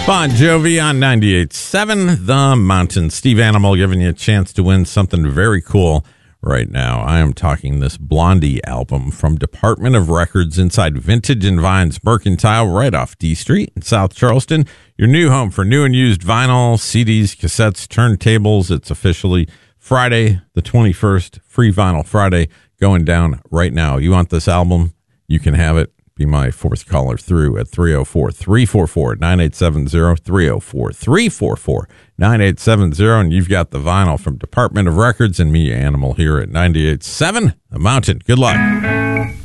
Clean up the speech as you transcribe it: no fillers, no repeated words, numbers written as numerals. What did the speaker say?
Bon Jovi on 98.7 The Mountain. Steve Animal giving you a chance to win something very cool right now. I am talking this Blondie album from Department of Records inside Vintage and Vines Mercantile right off D Street in South Charleston. Your new home for new and used vinyl, CDs, cassettes, turntables. It's officially Friday the 21st, Free Vinyl Friday, going down right now. You want this album? You can have it. Be my fourth caller through at 304-344-9870, 304-344-9870, and you've got the vinyl from Department of Records and me, Animal, here at 98.7 The Mountain. Good luck.